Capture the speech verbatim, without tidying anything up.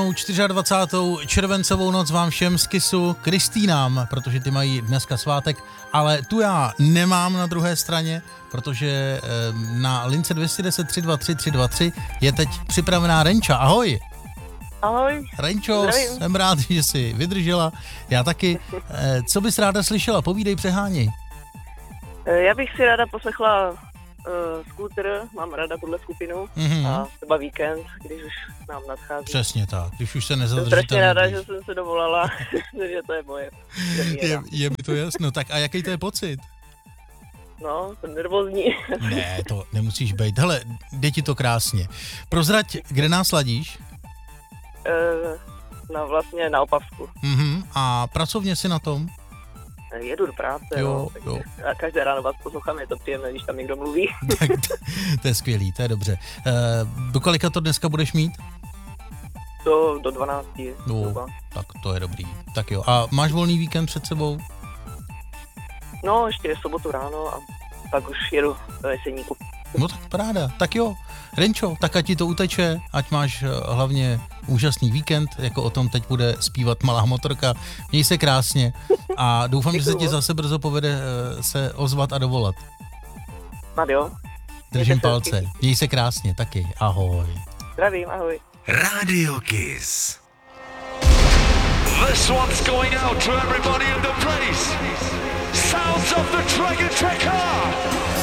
dvacátou čtvrtou červencovou noc vám všem z Kissu Kristýnám, protože ty mají dneska svátek, ale tu já nemám na druhé straně, protože na lince dvě jedna deset tři dva tři tři dva tři je teď připravená Renča. Ahoj! Ahoj. Renčo, Zdravím. jsem rád, že jsi vydržela. Já taky. Co bys ráda slyšela? Povídej, přeháněj. Já bych si ráda poslechla uh, Scooter, mám ráda tuhle skupinu Mhm. a třeba víkend, když už nám nadchází. Přesně tak, když už se Jsem nezadržíte. strašně ráda, že jsem se dovolala, že to je moje je, premiéra. je mi to jasno. Tak a jaký to je pocit? No, jsem nervózní. Ne, to nemusíš být. Hele, jde ti to krásně. Prozrať, kde nás ladíš? uh, no vlastně na Opavsku. Mhm. A pracovně si na tom? Jedu do práce, Jo, no, jo. a každé ráno vás poslouchám, je to příjemné, když tam někdo mluví. Tak to, to je skvělý, to je dobře. E, do kolika to dneska budeš mít? To do dvanácti. No, zhruba. tak to je dobrý. Tak jo. A máš volný víkend před sebou? No, ještě je sobotu ráno a pak už jedu do Jeseníku. No tak paráda. Tak jo. Renčo, tak ať ti to uteče, ať máš eh, hlavně úžasný víkend, jako o tom teď bude zpívat malá motorka. Měj se krásně a doufám, že se ti zase brzo povede eh, se ozvat a dovolat. Snad jo. Držím Mějte se palce. hezky. Měj se krásně, taky. Ahoj. Zdravím, ahoj. Radio Kiss. This one's going out to everybody in the place. Sounds of the Dragon Tracker.